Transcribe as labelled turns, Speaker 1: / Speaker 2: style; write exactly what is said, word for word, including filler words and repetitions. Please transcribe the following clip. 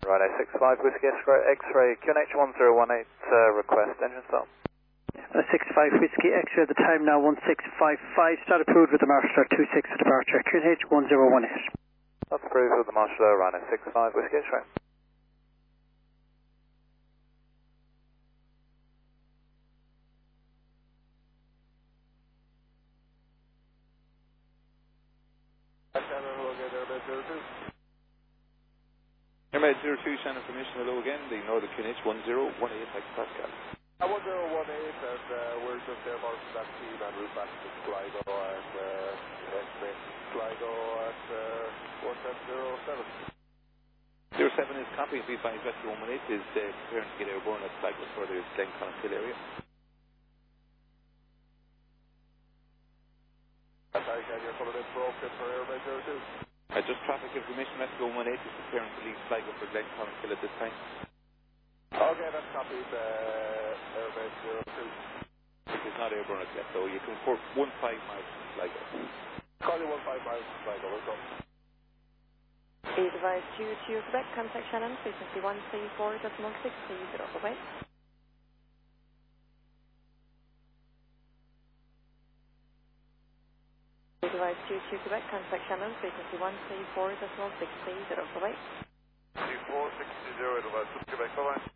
Speaker 1: Runway six five, Whiskey X-ray, Q N H one zero one eight, uh, request engine stop.
Speaker 2: Uh, six five Whiskey X-ray, the time now one six five five, start approved with the marshaller two six for departure, Q N H one zero one eight.
Speaker 1: That's approved with the marshaller, runway six five, Whiskey X-ray.
Speaker 3: Airmail zero two, Shannon permission, hello again, the Northern Q N H one zero one eight, X Pascal.
Speaker 4: Uh, one zero one eight, and uh, we're just there marking that team en route back to Sligo, and uh, estimate Sligo at uh, one seven zero seven.
Speaker 3: zero seven is copy, V five Vector one one eight is uh, preparing to get airborne at Sligo for the Glenconn Hill area.
Speaker 4: That's how you're coming in for Oakland for Airmail zero two.
Speaker 3: Uh, just traffic information, Mexico one one eight is preparing to leave Sligo for Glenconn Hill at this time.
Speaker 4: Okay, that's copied, uh, Airmail zero two.
Speaker 3: It is not airborne as yet, so you can report one five miles from Sligo.
Speaker 4: Call you one five miles from Sligo, we'll come.
Speaker 5: A device two two Quebec, contact Shannon, frequency one three four decimal six three zero, bye-bye. A device two two Quebec, contact Shannon, frequency one three four decimal six three zero, bye-bye.
Speaker 4: two four six zero, device two Quebec, bye-bye.